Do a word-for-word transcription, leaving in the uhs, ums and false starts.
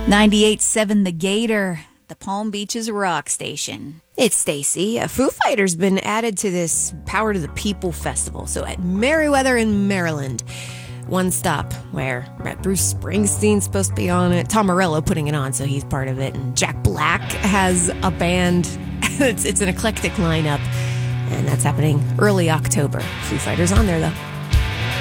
ninety-eight point seven The Gator, the Palm Beaches rock station. It's Stacy. Uh, Foo Fighters been added to this Power to the People festival. So at Merriweather in Maryland, one stop where Bruce Springsteen's supposed to be on it. Tom Morello putting it on, so he's part of it. And Jack Black has a band. it's, it's an eclectic lineup. And that's happening early October. Foo Fighters on there, though.